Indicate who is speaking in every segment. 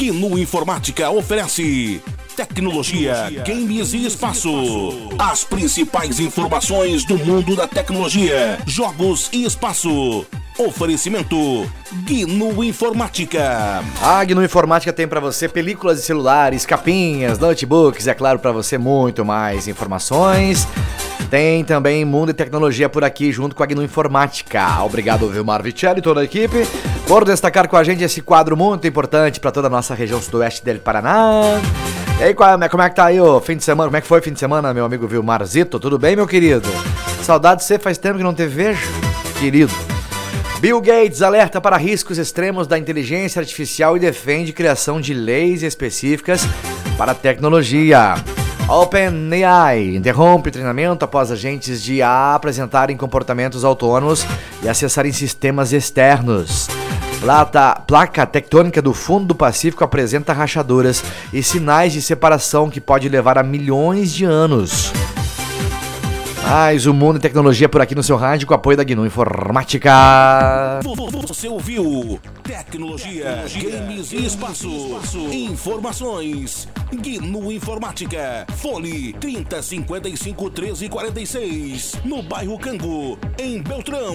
Speaker 1: GNU Informática oferece tecnologia, games e espaço. As principais informações do mundo da tecnologia, jogos e espaço. Oferecimento GNU Informática.
Speaker 2: A GNU Informática tem para você películas de celulares, capinhas, notebooks, é claro, para você muito mais informações. Tem também Mundo e Tecnologia por aqui, junto com a GNU Informática. Obrigado, Vilmar Vicelli e toda a equipe, por destacar com a gente esse quadro muito importante para toda a nossa região sudoeste do Paraná. E aí, como é que tá aí o fim de semana? Como é que foi o fim de semana, meu amigo Vilmarzito? Tudo bem, meu querido? Saudade de você, faz tempo que não te vejo, querido. Bill Gates alerta para riscos extremos da inteligência artificial e defende criação de leis específicas para a tecnologia. OpenAI interrompe treinamento após agentes de IA apresentarem comportamentos autônomos e acessarem sistemas externos. Placa tectônica do Fundo do Pacífico apresenta rachaduras e sinais de separação que pode levar a milhões de anos. Mais o Mundo e Tecnologia por aqui no seu rádio com apoio da GNU Informática.
Speaker 1: Você ouviu Tecnologia, Games e Espaço. Informações GNU Informática. Fone 3055 1346. No bairro Cango, em Beltrão.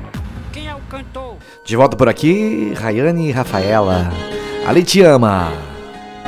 Speaker 3: Quem é o cantor?
Speaker 2: De volta por aqui, Rayane e Rafaela. Ali te ama.